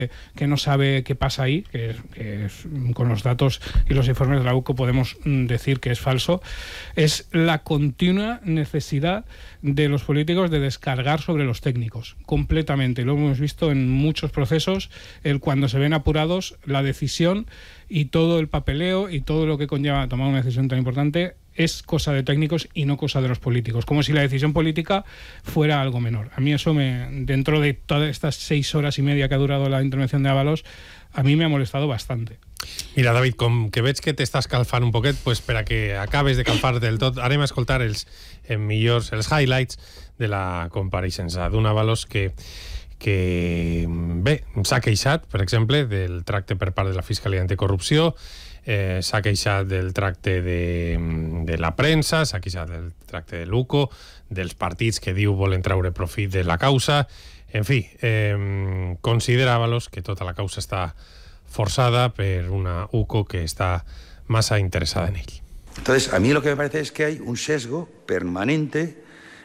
que no sabe qué pasa ahí, que con los datos y los informes de la UCO podemos decir que es falso, es la continua necesidad de los políticos de descargar sobre los técnicos, completamente. Lo hemos visto en muchos procesos, cuando se ven apurados, la decisión y todo el papeleo y todo lo que conlleva tomar una decisión tan importante es cosa de técnicos y no cosa de los políticos, como si la decisión política fuera algo menor. A mí eso, dentro de todas estas 6 horas y media que ha durado la intervención de Ábalos, a mi me ha molestado bastante. Mira, David, com que veig que t'estàs calfant un poquet, pues per a que acabes de calfar del tot, anem a escoltar els highlights de la compareixença d'un Ábalos que bé, s'ha queixat, per exemple, del tracte per part de la Fiscalia Anticorrupció, s'ha queixat del tracte de la premsa, s'ha queixat del tracte de l'UCO, dels partits que diu volen treure profit de la causa. En fi, considera Ábalos que tota la causa està forzada per una UCO que està massa interesada en ell. Entonces, a mí lo que me parece es que hay un sesgo permanente,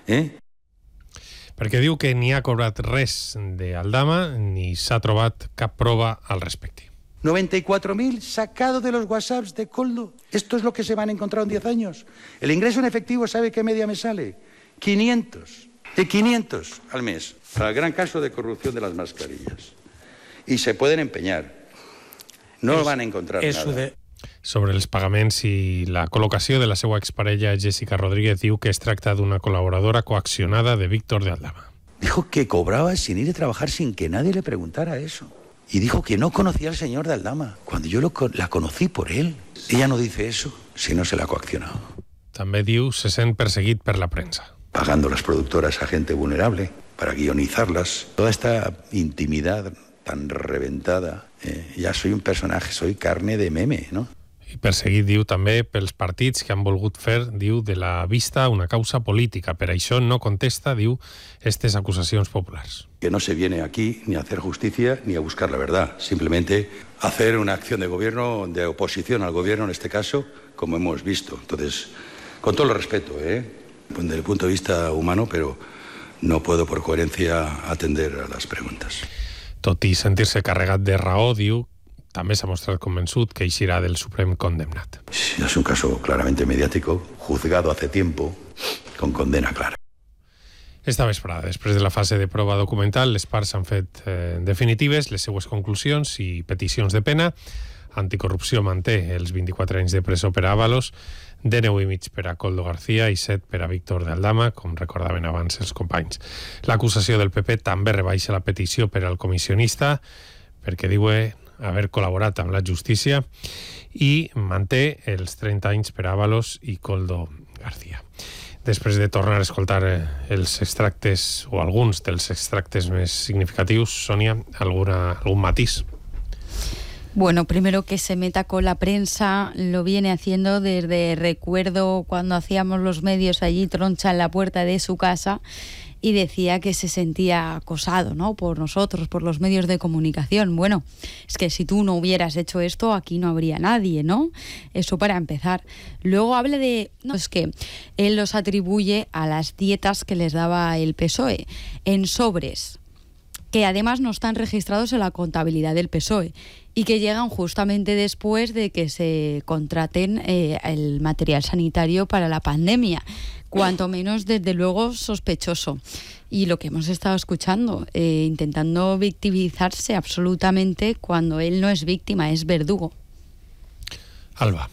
perquè diu que ni ha cobrat res d'Aldama ni s'ha trobat cap prova al respecte. 94.000 sacados de los WhatsApps de Koldo. Esto es lo que se van a encontrar en 10 años. El ingreso en efectivo, ¿sabe qué media me sale? 500. De 500 al mes. Para el gran caso de corrupción de las mascarillas. Y se pueden empeñar. No van a encontrar nada. Sobre els pagaments i la col·locació de la seva exparella Jessica Rodríguez, diu que es tracta d'una col·laboradora coaccionada de Víctor de Aldama. Dijo que cobraba sin ir a trabajar sin que nadie le preguntara eso. Y dijo que no conocía al señor de Aldama, cuando yo la conocí por él. Ella no dice eso si no se la ha coaccionado. També diu se sent perseguit per la premsa. Pagando las productoras a gente vulnerable para guionizarlas. Toda esta intimidad tan reventada. Ya soy un personaje, soy carne de meme, ¿no? I perseguit, diu, també pels partits que han volgut fer, diu, de la vista una causa política. Per això no contesta, diu, aquestes acusacions populars. Que no se viene aquí ni a hacer justicia ni a buscar la verdad. Simplemente hacer una acción de gobierno, de oposición al gobierno en este caso, como hemos visto. Entonces, con todo el respeto, desde el punto de vista humano, pero no puedo por coherencia atender a las preguntas. Tot i sentir-se carregat de raó, diu, també s'ha mostrat convençut que eixirà del Suprem condemnat. Es un caso claramente mediático, juzgado hace tiempo, con condena clara. Esta vesprada, després de la fase de prova documental, les parts han fet definitives les seues conclusions i peticions de pena. Anticorrupció manté els 24 anys de presó per a Ábalos, de 9 i mig per a Koldo García i 7 per a Víctor de Aldama, com recordaven abans els companys. L'acusació del PP també rebaixa la petició per al comissionista, perquè diu haver col·laborat amb la justícia, i manté els 30 anys per a Ábalos i Koldo García. Després de tornar a escoltar els extractes, o alguns dels extractes més significatius, Sònia, algun matís? Bueno, primero que se meta con la prensa, lo viene haciendo desde, recuerdo cuando hacíamos los medios allí, troncha en la puerta de su casa, y decía que se sentía acosado, ¿no?, por nosotros, por los medios de comunicación. Bueno, es que si tú no hubieras hecho esto, aquí no habría nadie, ¿no? Eso para empezar. Luego habla de... No, es que él los atribuye a las dietas que les daba el PSOE en sobres, que además no están registrados en la contabilidad del PSOE y que llegan justamente después de que se contraten el material sanitario para la pandemia. Cuanto menos, desde luego, sospechoso. Y lo que hemos estado escuchando, intentando victimizarse absolutamente cuando él no es víctima, es verdugo. Alba.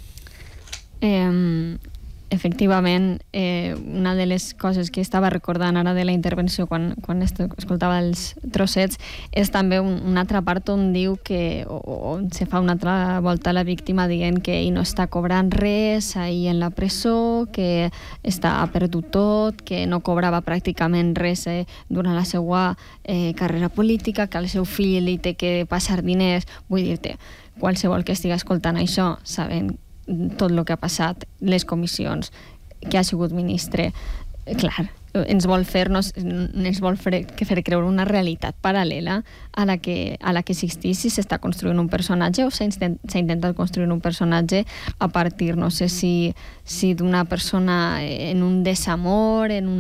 Efectivament, una de les coses que estava recordant ara de la intervenció quan escoltava els trossets és també una altra part on diu que, on se fa una altra volta la víctima dient que ell no està cobrant res ahir en la presó, que ha perdut tot, que no cobrava pràcticament res durant la seva carrera política, que al seu fill li té que passar diners. Vull dir-te, qualsevol que estigui escoltant això, sabent tot el que ha passat, les comissions, que ha sigut ministre, clar, ens vol fer creure una realitat paral·lela a la que existís i s'està construint un personatge, o s'ha intentat construir un personatge a partir, no sé si d'una persona en un desamor, en un